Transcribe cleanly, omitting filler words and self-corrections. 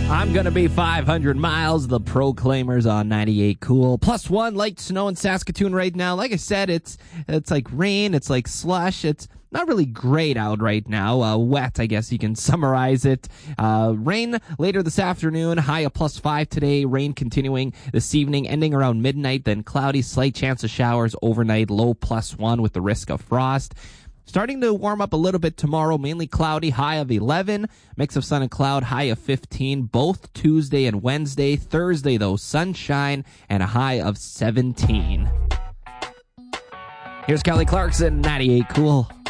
I'm gonna be 500 miles. The Proclaimers on 98 Cool. +1 light snow in Saskatoon right now. Like I said, it's like rain. It's like slush. It's not really great out right now. Wet, I guess you can summarize it. Rain later this afternoon. High of +5 today. Rain continuing this evening, ending around midnight. Then cloudy, slight chance of showers overnight. Low +1 with the risk of frost. Starting to warm up a little bit tomorrow, mainly cloudy, high of 11. Mix of sun and cloud, high of 15, both Tuesday and Wednesday. Thursday, though, sunshine and a high of 17. Here's Kelly Clarkson, 98 Cool.